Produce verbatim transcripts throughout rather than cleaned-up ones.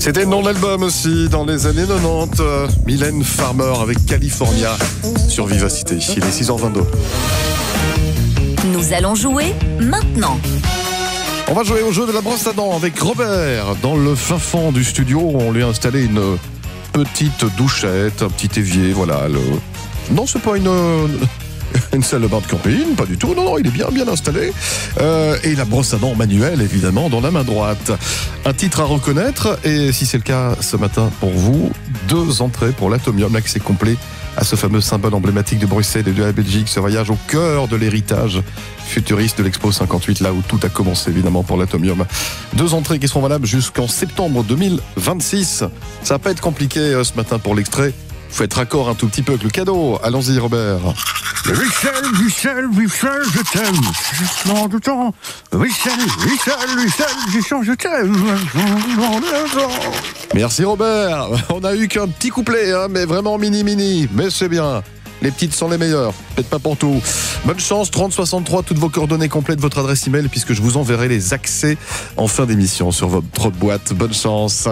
C'était le nom de l'album aussi, dans les années quatre-vingt-dix. Euh, Mylène Farmer avec California sur Vivacité. Il est six heures vingt-deux. Nous allons jouer maintenant. On va jouer au jeu de la brosse à dents avec Robert. Dans le fin fond du studio, on lui a installé une petite douchette, un petit évier, voilà. Le... Non, c'est pas une... une salle de bain de camping, pas du tout. Non, non, il est bien, bien installé. Euh, et la brosse à dents manuelle, évidemment, dans la main droite. Un titre à reconnaître. Et si c'est le cas ce matin pour vous, deux entrées pour l'Atomium, l'accès complet à ce fameux symbole emblématique de Bruxelles et de la Belgique. Ce voyage au cœur de l'héritage futuriste de l'Expo cinquante-huit, là où tout a commencé, évidemment, pour l'Atomium. Deux entrées qui seront valables jusqu'en septembre deux mille vingt-six. Ça va pas être compliqué euh, ce matin pour l'extrait. Faut être raccord un tout petit peu avec le cadeau. Allons-y, Robert. Michel, Michel, Michel, je t'aime. Non, tout le temps. Michel, Michel, Michel, Michel, je t'aime. Merci, Robert. On a eu qu'un petit couplet, hein, mais vraiment mini-mini. Mais c'est bien. Les petites sont les meilleures. Peut-être pas pour tout. Bonne chance, trente soixante-trois, toutes vos coordonnées complètes, votre adresse email, puisque je vous enverrai les accès en fin d'émission sur votre boîte. Bonne chance.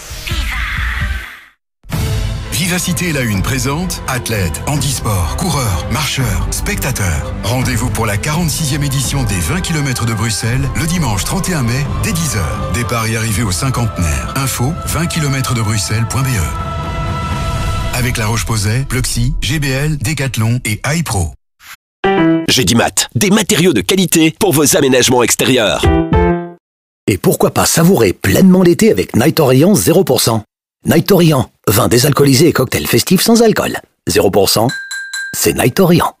Vivacité la une présente, athlètes, handisport, coureurs, marcheurs, spectateurs. Rendez-vous pour la quarante-sixième édition des vingt kilomètres de Bruxelles, le dimanche trente et un mai, dès dix heures. Départ et arrivée au cinquantenaire. Info, vingt kilomètres de bruxelles point b e. Avec La Roche-Posay, Pluxee, G B L, Decathlon et iPro. J'ai dit mat, des matériaux de qualité pour vos aménagements extérieurs. Et pourquoi pas savourer pleinement l'été avec Night Orient zéro pour cent. Night Orient, vin désalcoolisé et cocktail festif sans alcool. zéro pour cent, c'est Night Orient.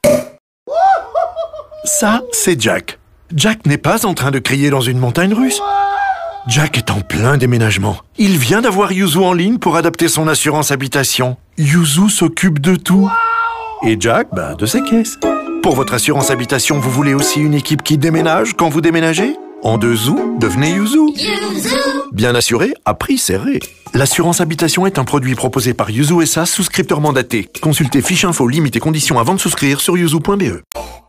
Ça, c'est Jack. Jack n'est pas en train de crier dans une montagne russe. Jack est en plein déménagement. Il vient d'avoir Yuzu en ligne pour adapter son assurance habitation. Yuzu s'occupe de tout. Et Jack, bah, de ses caisses. Pour votre assurance habitation, vous voulez aussi une équipe qui déménage quand vous déménagez ? En deux zou, devenez Yuzu. Yuzu. Bien assuré, à prix serré. L'assurance habitation est un produit proposé par Yuzu S A, souscripteur mandaté. Consultez fiche info, limites et conditions avant de souscrire sur yuzu point b e.